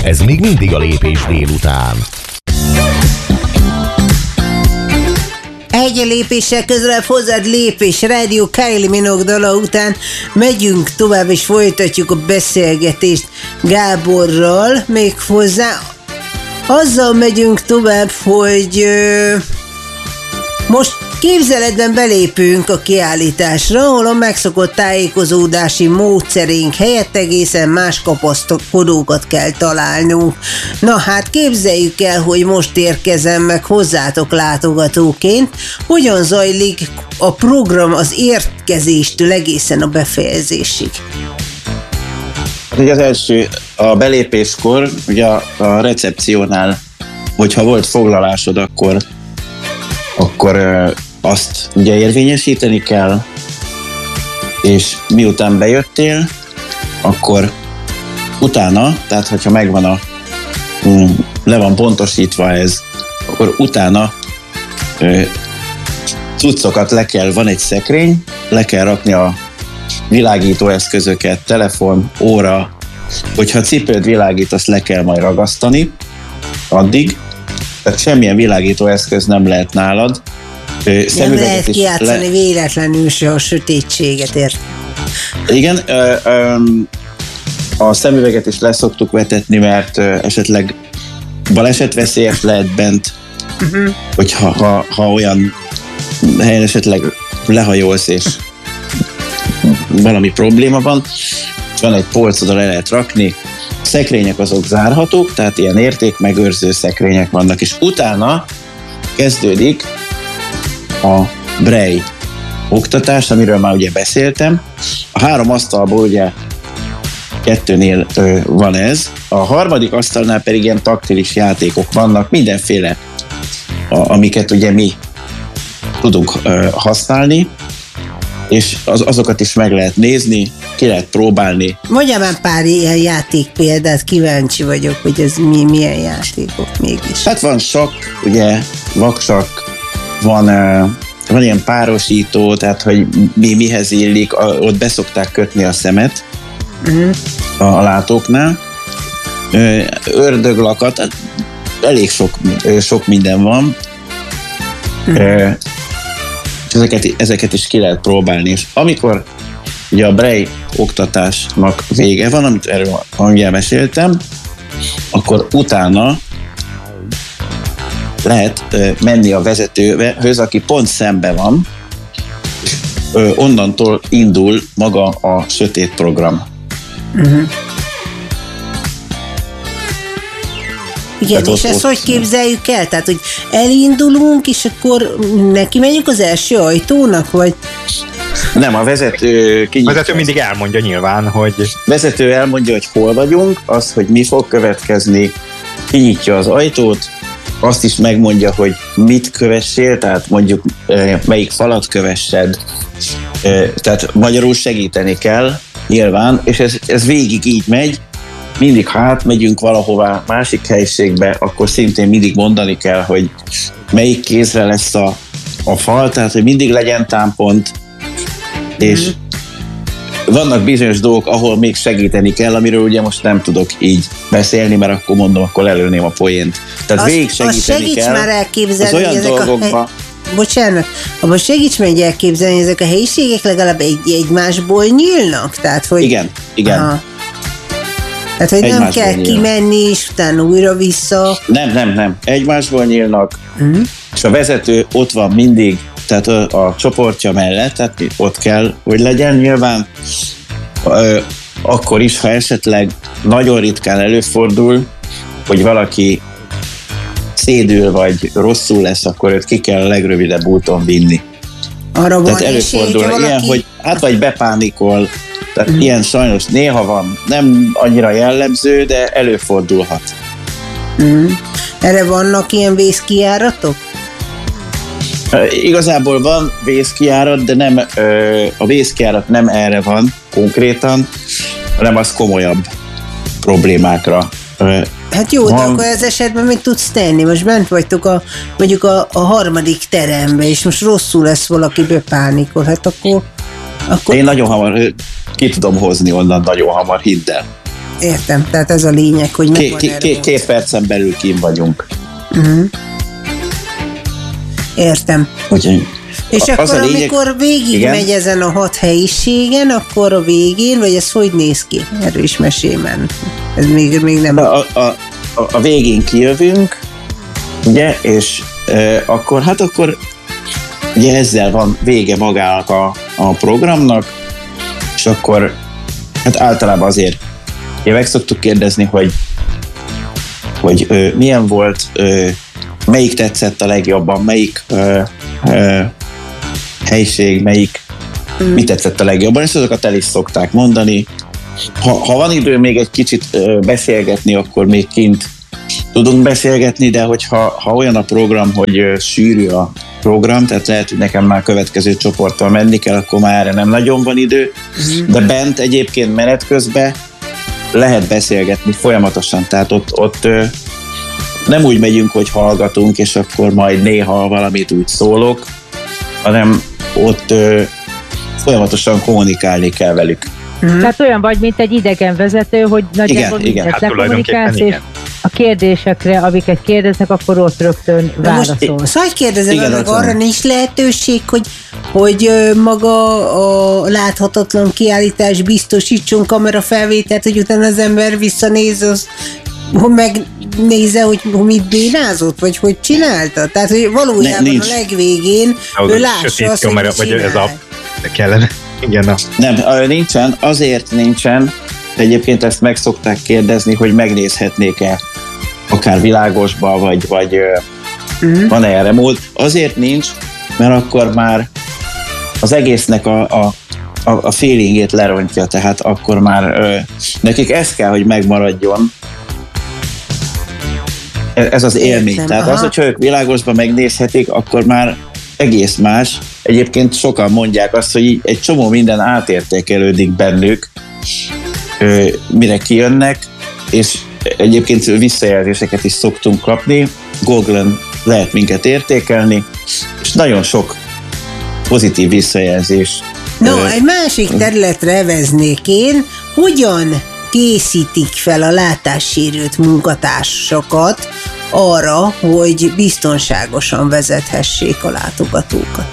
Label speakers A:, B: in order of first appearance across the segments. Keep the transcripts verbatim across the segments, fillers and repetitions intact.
A: Ez még mindig a Lépés délután.
B: Egy lépéssel közelebb hozzád Lépés Rádió Kylie Minogue dala után megyünk tovább és folytatjuk a beszélgetést Gáborral, még hozzá azzal megyünk tovább, hogy ö, most képzeletben belépünk a kiállításra, ahol a megszokott tájékozódási módszerénk helyett egészen más kapaszkodókat kell találnunk. Na hát képzeljük el, hogy most érkezem meg hozzátok látogatóként. Hogyan zajlik a program az érkezéstől egészen a befejezésig?
C: Ugye az első, a belépéskor, ugye a, a recepciónál, hogyha volt foglalásod, akkor, akkor ö, azt ugye érvényesíteni kell, és miután bejöttél, akkor utána, tehát hogyha megvan a, le van pontosítva ez, akkor utána ö, cuccokat le kell, van egy szekrény, le kell rakni a világítóeszközöket, telefon, óra, hogyha cipőd világít, azt le kell majd ragasztani addig, tehát semmilyen világítóeszköz nem lehet nálad.
B: Nem lehet kijátszani le... véletlenül se a sötétséget, ért. Igen,
C: ö, ö, a szemüveget is leszoktuk vetetni, mert ö, esetleg balesetveszélyes lehet bent, uh-huh. hogyha ha, ha olyan helyen esetleg lehajolsz és valami probléma van, van egy polc, oda le lehet rakni, a szekrények azok zárhatók, tehát ilyen értékmegőrző szekrények vannak, és utána kezdődik a Braille oktatás, amiről már ugye beszéltem. A három asztalból ugye kettőnél ö, van ez, a harmadik asztalnál pedig ilyen taktilis játékok vannak, mindenféle, a, amiket ugye mi tudunk ö, használni, és az, azokat is meg lehet nézni, ki lehet próbálni.
B: Mondjál már pár ilyen játék példát, kíváncsi vagyok, hogy ez mi, milyen játékok mégis.
C: Hát van sakk, ugye, vaksak, van, uh, van ilyen párosító, tehát hogy mi mihez illik, a, ott beszokták kötni a szemet uh-huh. a, a látóknál. Uh, ördöglakat, hát elég sok, uh, sok minden van. Uh-huh. Uh, Ezeket, ezeket is ki lehet próbálni, és amikor ugye a Braille oktatásnak vége van, amit erről hangján meséltem, akkor utána lehet ö, menni a vezetőhöz, aki pont szembe van, és ö, onnantól indul maga a sötét program.
B: Uh-huh. Igen, tehát és ott, ezt ott, hogy képzeljük el? Tehát, hogy elindulunk, és akkor neki menjünk az első ajtónak, vagy?
C: Nem, a vezető kinyitja.
D: A vezető mindig elmondja nyilván, hogy...
C: Vezető elmondja, hogy hol vagyunk, az, hogy mi fog következni, kinyitja az ajtót, azt is megmondja, hogy mit kövessél, tehát mondjuk melyik falat kövessed, tehát magyarul segíteni kell, nyilván, és ez, ez végig így megy. Mindig, ha átmegyünk valahová másik helyiségbe, akkor szintén mindig mondani kell, hogy melyik kézre lesz a, a fal, tehát hogy mindig legyen támpont, és mm. vannak bizonyos dolgok, ahol még segíteni kell, amiről ugye most nem tudok így beszélni, mert akkor mondom, akkor előném a poént. Tehát
B: azt,
C: végig segíteni kell
B: már elképzelni,
C: az olyan dolgokba.
B: Hely... Bocsánat, abban segíts meg elképzelni, hogy ezek a helyiségek legalább egy, egymásból nyílnak? Tehát, hogy...
C: Igen, igen. Aha.
B: Tehát, hogy nem kell nyílnak. Kimenni, és utána újra vissza.
C: Nem, nem, nem. Egymásból nyílnak, uh-huh. és a vezető ott van mindig, tehát a, a csoportja mellett, tehát ott kell, hogy legyen nyilván. Ö, akkor is, ha esetleg nagyon ritkán előfordul, hogy valaki szédül, vagy rosszul lesz, akkor őt ki kell a legrövidebb úton vinni.
B: Arra
C: tehát előfordul valaki... ilyen, hogy hát vagy bepánikol, tehát uh-huh. ilyen sajnos néha van, nem annyira jellemző, de előfordulhat.
B: Uh-huh. Erre vannak ilyen vészkijáratok?
C: Uh, igazából van vészkijárat, de nem, uh, a vészkijárat nem erre van konkrétan, hanem az komolyabb problémákra. Uh,
B: Hát jó, van. De akkor ez esetben mit tudsz tenni? Most bent vagytok a, mondjuk a, a harmadik terembe, és most rosszul lesz valaki, bepánikol, hát akkor, akkor...
C: Én nagyon hamar ki tudom hozni onnan, nagyon hamar, hidd el.
B: Értem, tehát ez a lényeg, hogy
C: Ké,
B: megvan
C: ké,
B: erre
C: ké,
B: mód.
C: két percen belül kín vagyunk.
B: Uh-huh. Értem.
C: Úgyhogy
B: És
C: a- az
B: akkor,
C: a lényeg-
B: amikor végig
C: Igen?
B: megy ezen a hat helyiségen, akkor a végén, vagy ez hogy néz ki? Erről is mesélj már. Ez még, még nem...
C: a, a, a, a végén kijövünk, ugye, és e, akkor, hát akkor ugye ezzel van vége magának a, a programnak, és akkor hát általában azért ugye meg szoktuk kérdezni, hogy hogy ö, milyen volt, ö, melyik tetszett a legjobban, melyik ö, ö, helység, melyik mm. mit tetszett a legjobban, és azokat el is szokták mondani. Ha, ha van idő még egy kicsit ö, beszélgetni, akkor még kint tudunk beszélgetni, de hogyha ha olyan a program, hogy ö, sűrű a program, tehát lehet, hogy nekem már következő csoporttal menni kell, akkor már erre nem nagyon van idő, mm. de bent egyébként menet közben lehet beszélgetni folyamatosan, tehát ott, ott ö, nem úgy megyünk, hogy hallgatunk, és akkor majd néha valamit úgy szólok, hanem ott ö, folyamatosan kommunikálni kell velük.
E: Mm. Tehát olyan vagy, mint egy idegenvezető, hogy nagyjából
C: Igen, igen.
E: mindent
D: Hát
E: lekommunikálsz,
D: tulajdonképpen
E: és
D: igen.
E: a kérdésekre, amiket kérdeznek, akkor ott rögtön
B: Na most,
E: válaszol.
B: szóval kérdezem,
C: Igen,
B: meg
C: ott van.
B: arra nincs lehetőség, hogy, hogy ö, maga a láthatatlan kiállítás biztosítson kamerafelvételt, hogy utána az ember visszanéz, az, hogy megnézze, hogy, hogy mit bénázott, vagy hogy csinálta. Tehát, hogy valójában
C: Ne,
B: a
C: nincs.
B: legvégén
D: Az
B: ő
D: a
B: lássa
D: sötét
B: azt, hogy
D: kamera,
B: mit
D: vagy ez a
B: csinál.
D: kellene. Igen, a
C: Nem, ö, nincsen, azért nincsen, egyébként ezt meg szokták kérdezni, hogy megnézhetnék-e akár világosba, vagy, vagy ö,
B: Mhm.
C: van-e erre mód. Azért nincs, mert akkor már az egésznek a, a, a, a feelingét lerontja, tehát akkor már ö, nekik ez kell, hogy megmaradjon. Ez az élmény.
B: Értem,
C: Tehát
B: aha.
C: az, hogyha ők világosban megnézhetik, akkor már egész más. Egyébként sokan mondják azt, hogy így egy csomó minden átértékelődik bennük, ö, mire kijönnek, és egyébként visszajelzéseket is szoktunk kapni. Google-en lehet minket értékelni, és nagyon sok pozitív visszajelzés.
B: No,
C: Ö,
B: egy másik területre veznék én, hogyan készítik fel a látássérült munkatársakat arra, hogy biztonságosan vezethessék a látogatókat.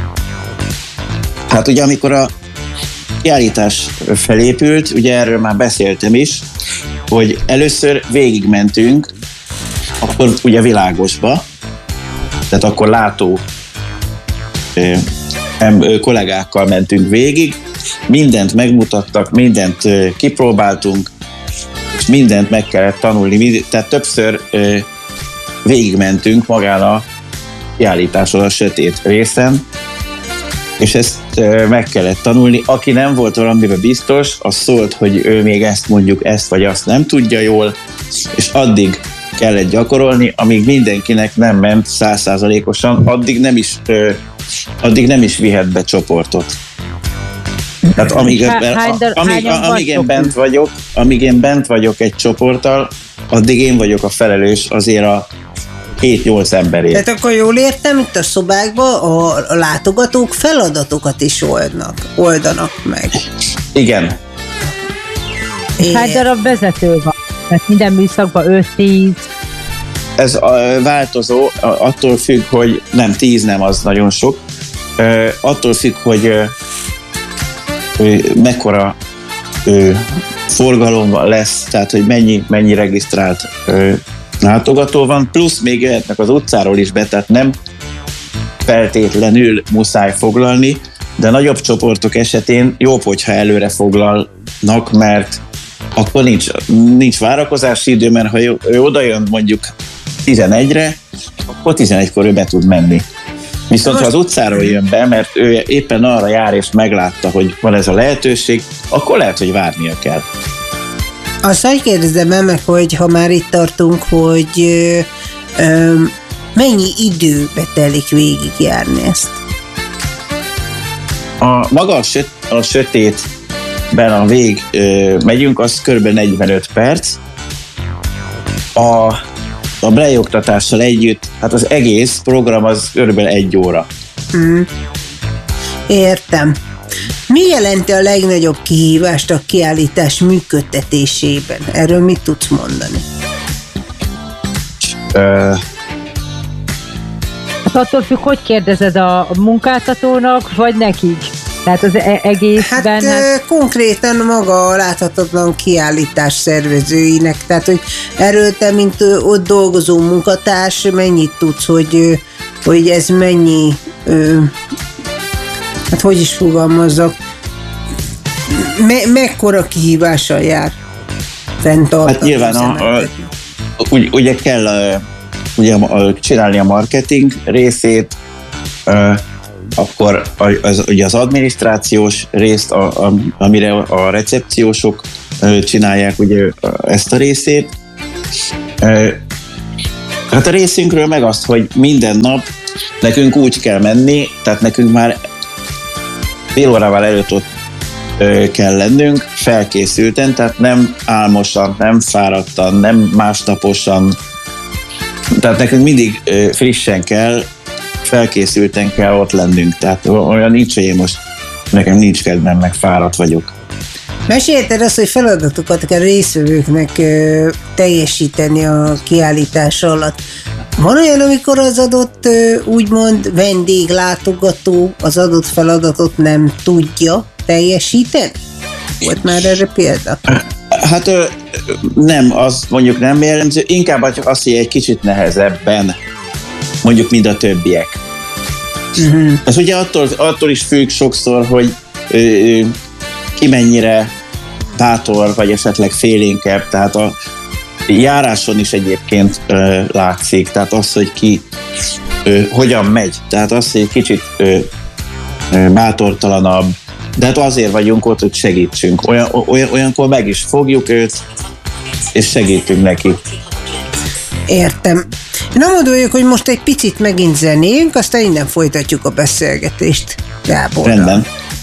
C: Hát ugye amikor a kiállítás felépült, ugye erről már beszéltem is, hogy először végigmentünk, akkor ugye világosba, tehát akkor látó ö, em, ö, kollégákkal mentünk végig, mindent megmutattak, mindent ö, kipróbáltunk, és mindent meg kellett tanulni, mind- tehát többször ö, végigmentünk magán a kiállításon a sötét részen, és ezt ö, meg kellett tanulni. Aki nem volt valamiben biztos, az szólt, hogy ő még ezt mondjuk, ezt vagy azt nem tudja jól, és addig kellett gyakorolni, amíg mindenkinek nem ment száz százalékosan, addig nem is, ö, addig nem is vihet be csoportot. Tehát amíg,
E: Há-
C: mert
E: hány
C: a-
E: dar-
C: amíg,
E: hányan
C: amíg én
E: vagytok?
C: bent vagyok, amíg én bent vagyok egy csoporttal, addig én vagyok a felelős azért a hét-nyolc emberért.
B: Tehát akkor jól értem, itt a szobákban a, a látogatók feladatokat is oldnak, oldanak meg.
C: Igen.
E: Hány darab vezető van? Tehát minden műszakban öt-tíz.
C: Ez a változó, a- attól függ, hogy nem, tíz nem, az nagyon sok. Ö, attól függ, hogy ö, ö, mekkora ö, forgalom lesz, tehát hogy mennyi, mennyi regisztrált ö, látogató van, plusz még jöhetnek az utcáról is be, tehát nem feltétlenül muszáj foglalni, de nagyobb csoportok esetén jobb, hogyha előre foglalnak, mert akkor nincs, nincs várakozási idő, mert ha ő, ő odajön mondjuk tizenegyre, akkor tizenegykor ő be tud menni. Viszont ha az utcáról jön be, mert ő éppen arra jár és meglátta, hogy van ez a lehetőség, akkor lehet, hogy várnia kell.
B: Azt hogy kérdezem el meg, hogy ha már itt tartunk, hogy ö, ö, mennyi időbe telik végigjárni ezt?
C: A maga a, söt, a sötétben a vég ö, megyünk, az kb. negyvenöt perc. A, a braille oktatással együtt, hát az egész program az kb. egy óra.
B: Hmm. Értem. Mi jelenti a legnagyobb kihívást a kiállítás működtetésében? Erről mit tudsz mondani?
C: Uh,
E: Hát attól függ, hogy kérdezed a munkáltatónak, vagy nekik? Tehát az e- egészben...
B: Hát e, konkrétan maga a láthatatlan kiállítás szervezőinek, tehát hogy erről te, mint ö, ott dolgozó munkatárs, mennyit tudsz, hogy, ö, hogy ez mennyi, ö, hát hogy is fogalmazzak, me- mekkora kihívással jár fenntartani?
C: Hát nyilván a, a, ugy, ugye kell a, ugye a, csinálni a marketing részét, a, akkor az, ugye az adminisztrációs részt, a, a, amire a recepciósok csinálják ugye ezt a részét. Hát a részünkről meg azt, hogy minden nap nekünk úgy kell menni, tehát nekünk már fél órával előtt ott kell lennünk, felkészülten, tehát nem álmosan, nem fáradtan, nem másnaposan, tehát nekünk mindig frissen kell, felkészülten kell ott lennünk, tehát olyan nincs, hogy én most nekem nincs kedvem, meg fáradt vagyok.
B: Mesélted azt, hogy feladatokat kell részvevőknek ö, teljesíteni a kiállítás alatt. Van olyan, amikor az adott ö, úgymond vendéglátogató az adott feladatot nem tudja teljesíteni? Volt már erre példa?
C: Hát ö, nem, az mondjuk nem jellemző, inkább csak azt, hogy egy kicsit nehezebben, mondjuk, mint a többiek. Uh-huh. Ez ugye attól, attól is függ sokszor, hogy ö, ki mennyire bátor, vagy esetleg félénkebb, tehát a járáson is egyébként ö, látszik, tehát az, hogy ki ö, hogyan megy, tehát az, hogy egy kicsit ö, ö, bátortalanabb, de hát azért vagyunk ott, hogy segítsünk. Olyan, olyan, olyankor meg is fogjuk őt, és segítünk neki.
B: Értem. Nem gondoljuk, hogy most egy picit megint zenénk, aztán innen folytatjuk a beszélgetést Gáborral.
C: Rendben.